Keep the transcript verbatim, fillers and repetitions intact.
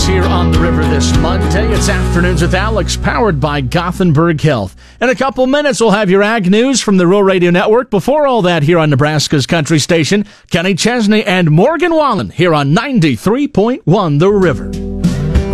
Alex here on the river this Monday. It's Afternoons with Alex, powered by Gothenburg Health. In a couple minutes, we'll have your ag news from the Rural Radio Network. Before all that, here on Nebraska's country station, Kenny Chesney and Morgan Wallen here on ninety-three point one The River.